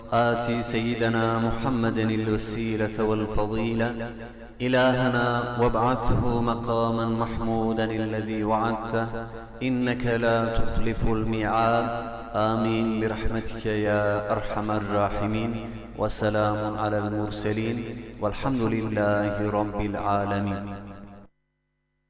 آت سيدنا محمد الوسيلة والفضيلة إلهنا وابعثه مقاما محمودا الذي وعدته إنك لا تخلف الميعاد. آمين برحمتك يا أرحم الراحمين. وسلام على المرسلين والحمد لله رب العالمين.